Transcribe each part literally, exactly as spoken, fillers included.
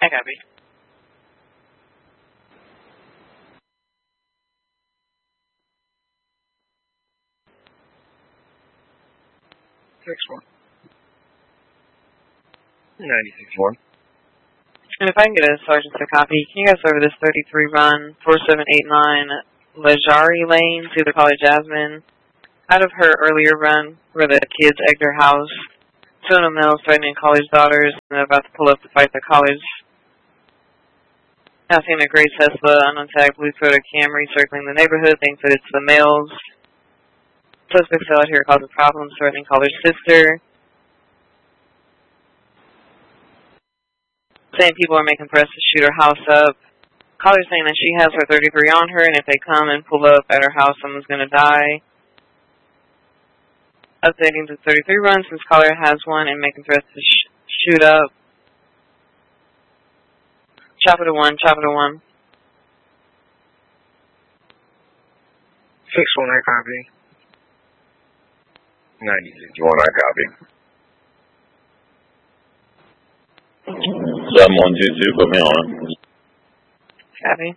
I copy. six one. ninety-six one. And if I can get a sergeant to copy, can you guys over this thirty-three run, four seven eight nine Lajari Lane, to the College Jasmine? Out of her earlier run, where the kids egged her house, two of the males threatening college daughters, and they're about to pull up to fight the college. Now seen a gray Tesla, untagged blue Toyota Camry circling the neighborhood, thinks that it's the males. Suspects out here causing problems, threatening college sister. Saying people are making threats to shoot her house up. Caller saying that she has her thirty-three on her, and if they come and pull up at her house, someone's going to die. Updating to thirty-three runs since caller has one and making threats to sh shoot up. Chopper to one, chopper to one. six one, I copy. ninety-six one, I copy. seven one two two, put me on. Copy.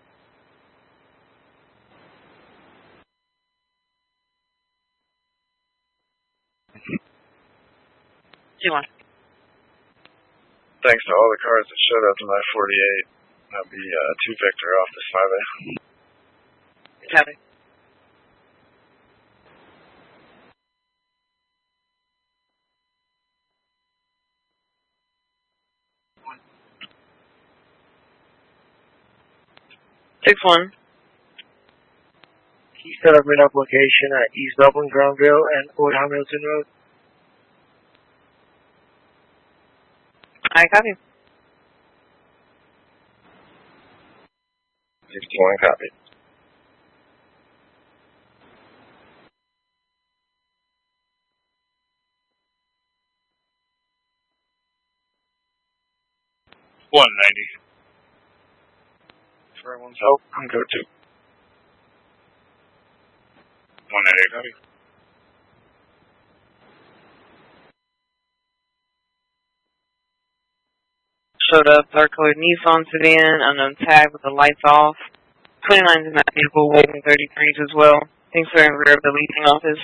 two one. Thanks to all the cars that showed up tonight, forty-eight. That'll be uh, two Victor off this five A. Copy. six one. He set up mid-up location at East Dublin, Granville, and Old Hamilton Road. I copy. sixty-one, copy. one ninety. For everyone's help, I'm go to. one ninety, copy. Showed up, dark colored Nissan sedan, unknown tag with the lights off. twenty-nine's in that vehicle, waiting thirty-threes as well. Things are in rear of the leasing office.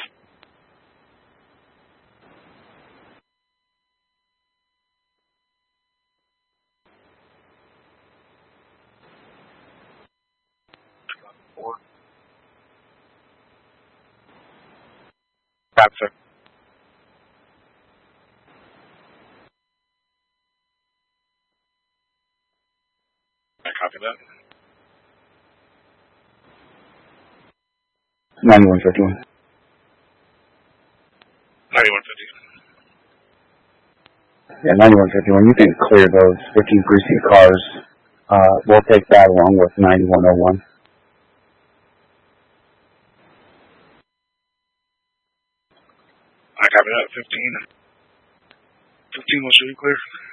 Four. Copy, sir. I copy that. ninety-one fifty-one. ninety-one fifty. Yeah, ninety-one fifty-one. You can clear those fifteen precinct cars. Uh, we'll take that along with ninety-one oh one. I copy that. fifteen. fifteen will show you clear.